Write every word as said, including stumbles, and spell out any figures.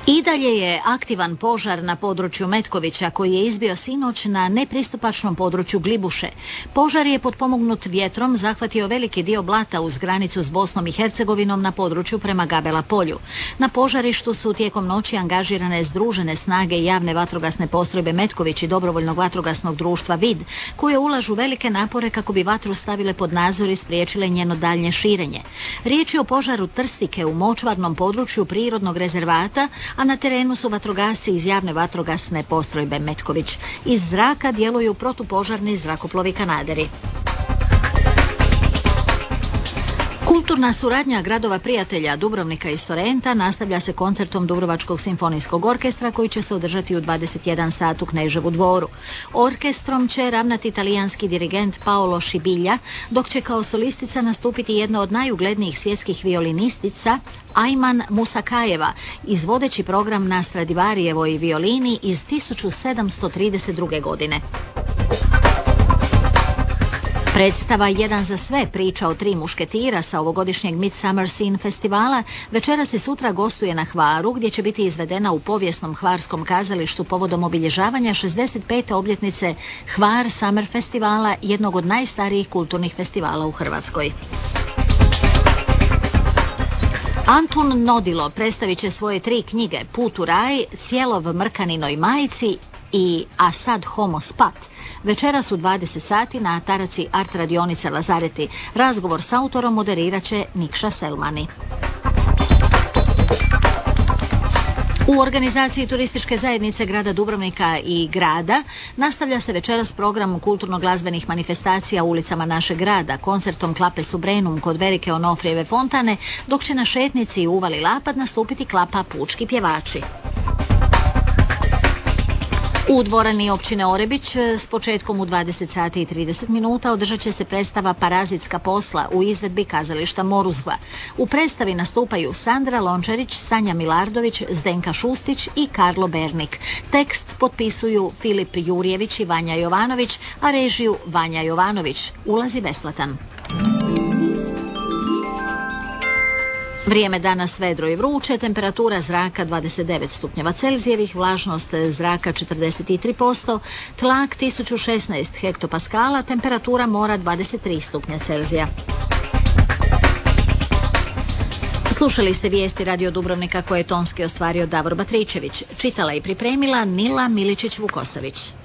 I dalje je aktivan požar na području Metkovića koji je izbio sinoć na nepristupačnom području Glibuše. Požar je potpomognut vjetrom zahvatio veliki dio blata uz granicu s Bosnom i Hercegovinom na području prema Gabela polju. Na požarištu su tijekom noći angažirane združene snage javne vatrogasne postrojbe Metković i dobrovoljnog vatrogasnog društva Vid, koje ulažu velike napore kako bi vatru stavile pod nadzor i spriječile njeno daljnje širenje. Riječ je o požaru trstike u močvarnom području prirodnog rezervata, a na terenu su vatrogasci iz javne vatrogasne postrojbe Metković. Iz zraka djeluju protupožarni zrakoplovi Kanaderi. Kulturna suradnja gradova prijatelja Dubrovnika i Sorrenta nastavlja se koncertom Dubrovačkog simfonijskog orkestra koji će se održati u dvadeset jedan sat u Kneževu dvoru. Orkestrom će ravnati talijanski dirigent Paolo Scibilja, dok će kao solistica nastupiti jedna od najuglednijih svjetskih violinistica Ajman Musakajeva, izvodeći program na Stradivarijevoj violini iz tisuću sedamsto trideset druge. godine. Predstava Jedan za sve, priča o tri mušketira sa ovogodišnjeg Midsummer Scene festivala večeras i sutra gostuje na Hvaru, gdje će biti izvedena u povijesnom hvarskom kazalištu povodom obilježavanja šezdeset pete obljetnice Hvar Summer festivala, jednog od najstarijih kulturnih festivala u Hrvatskoj. Antun Nodilo predstavit će svoje tri knjige Put u raj, Cijelov mrkaninoj majici i A sad homo spat. Večeras u dvadeset sati na Taraci Art radionice Lazareti. Razgovor s autorom moderirat će Nikša Selmani. U organizaciji turističke zajednice grada Dubrovnika i grada nastavlja se večeras program kulturno-glazbenih manifestacija u ulicama našeg grada, koncertom Klape Subrenum kod Velike Onofrijeve fontane, dok će na šetnici u Uvali Lapad nastupiti Klapa Pučki pjevači. U dvorani općine Orebić s početkom u dvadeset sati i trideset minuta održat će se predstava Parazitska posla u izvedbi kazališta Moruzgva. U predstavi nastupaju Sandra Lončarić, Sanja Milardović, Zdenka Šustić i Karlo Bernik. Tekst potpisuju Filip Jurjević i Vanja Jovanović, a režiju Vanja Jovanović. Ulaz je besplatan. Vrijeme danas vedro i vruće, temperatura zraka dvadeset devet stupnjeva Celzijevih, vlažnost zraka četrdeset tri posto, tlak tisuću šesnaest hektopaskala, temperatura mora dvadeset tri stupnja Celzija. Slušali ste vijesti Radio Dubrovnika koje je tonski ostvario Davor Batričević. Čitala i pripremila Nila Miličić-Vukosavić.